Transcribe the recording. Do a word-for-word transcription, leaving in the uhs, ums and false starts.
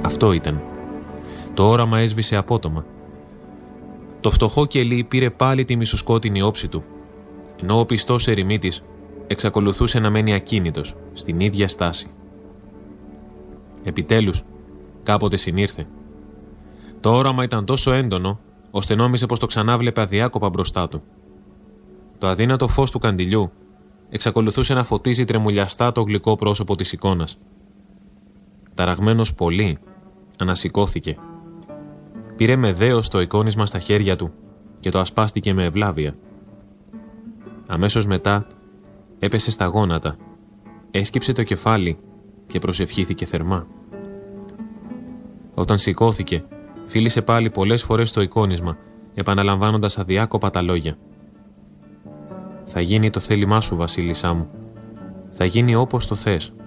Αυτό ήταν. Το όραμα έσβησε απότομα. Το φτωχό κελί πήρε πάλι τη μισοσκότεινη όψη του, ενώ ο πιστός ερημίτης εξακολουθούσε να μένει ακίνητος στην ίδια στάση. Επιτέλους, κάποτε συνήρθε. Το όραμα ήταν τόσο έντονο, ώστε νόμιζε πως το ξανάβλεπε αδιάκοπα μπροστά του. Το αδύνατο φως του καντιλιού εξακολουθούσε να φωτίζει τρεμουλιαστά το γλυκό πρόσωπο της εικόνας. Ταραγμένος πολύ, ανασηκώθηκε. Πήρε με δέος το εικόνισμα στα χέρια του και το ασπάστηκε με ευλάβεια. Αμέσως μετά έπεσε στα γόνατα, έσκυψε το κεφάλι και προσευχήθηκε θερμά. Όταν σηκώθηκε, φίλησε πάλι πολλές φορές το εικόνισμα, επαναλαμβάνοντας αδιάκοπα τα λόγια. «Θα γίνει το θέλημά σου, βασίλισσά μου. Θα γίνει όπως το θες.